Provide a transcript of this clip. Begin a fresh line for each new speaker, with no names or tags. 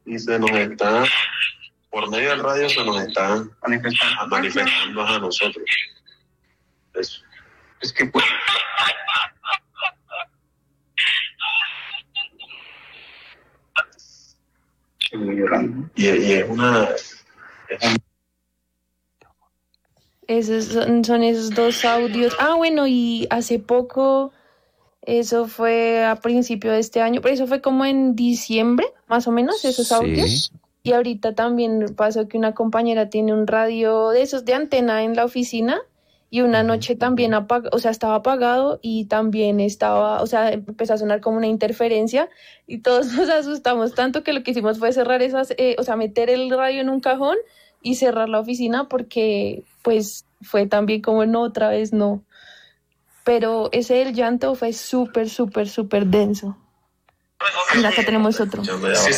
y se nos está, por medio del radio se nos está manifestando a nosotros. Eso.
Es que pues...
Y es una...
Esos son esos dos audios. Ah, bueno, y hace poco, eso fue a principio de este año, pero eso fue como en diciembre, más o menos, esos audios. Y ahorita también pasó que una compañera tiene un radio de esos de antena en la oficina y una noche también estaba apagado y también empezó a sonar como una interferencia y todos nos asustamos tanto que lo que hicimos fue cerrar meter el radio en un cajón y cerrar la oficina porque pues fue también como no, otra vez no. Pero ese del llanto fue súper, súper, súper denso. Mira, acá tenemos otro.
Sí,